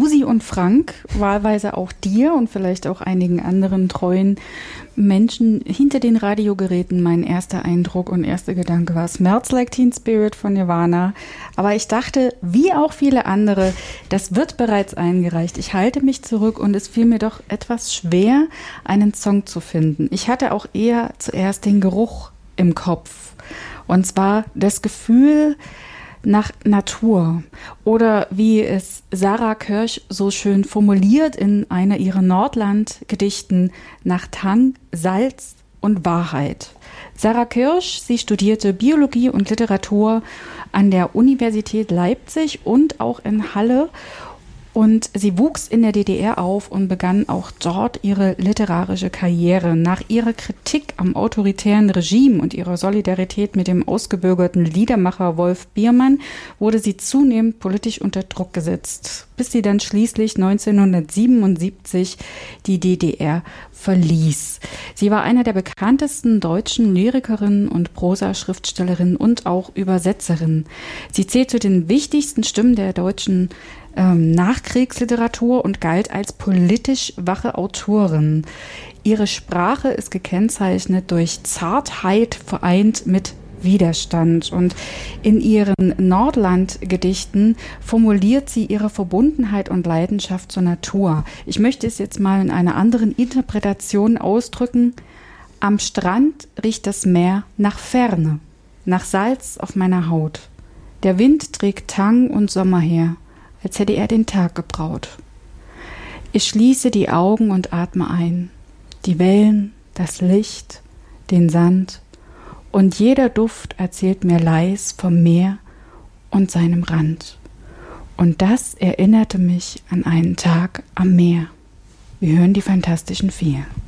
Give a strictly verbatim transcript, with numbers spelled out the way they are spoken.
Susi und Frank, wahlweise auch dir und vielleicht auch einigen anderen treuen Menschen hinter den Radiogeräten. Mein erster Eindruck und erster Gedanke war Smells Like Teen Spirit von Nirvana. Aber ich dachte, wie auch viele andere, das wird bereits eingereicht. Ich halte mich zurück und es fiel mir doch etwas schwer, einen Song zu finden. Ich hatte auch eher zuerst den Geruch im Kopf. Und zwar das Gefühl nach Natur oder wie es Sarah Kirsch so schön formuliert in einer ihrer Nordland-Gedichten, nach Tang, Salz und Wahrheit. Sarah Kirsch, sie studierte Biologie und Literatur an der Universität Leipzig und auch in Halle. Und sie wuchs in der D D R auf und begann auch dort ihre literarische Karriere. Nach ihrer Kritik am autoritären Regime und ihrer Solidarität mit dem ausgebürgerten Liedermacher Wolf Biermann wurde sie zunehmend politisch unter Druck gesetzt, bis sie dann schließlich neunzehnhundertsiebenundsiebzig die D D R verließ. Sie war einer der bekanntesten deutschen Lyrikerinnen und Prosaschriftstellerinnen und auch Übersetzerinnen. Sie zählt zu den wichtigsten Stimmen der deutschen ähm, Nachkriegsliteratur und galt als politisch wache Autorin. Ihre Sprache ist gekennzeichnet durch Zartheit vereint mit Widerstand. Und in ihren Nordland-Gedichten formuliert sie ihre Verbundenheit und Leidenschaft zur Natur. Ich möchte es jetzt mal in einer anderen Interpretation ausdrücken. Am Strand riecht das Meer nach Ferne, nach Salz auf meiner Haut. Der Wind trägt Tang und Sommer her, als hätte er den Tag gebraut. Ich schließe die Augen und atme ein. Die Wellen, das Licht, den Sand. Und jeder Duft erzählt mir leis vom Meer und seinem Rand. Und das erinnerte mich an einen Tag am Meer. Wir hören die Fantastischen Vier.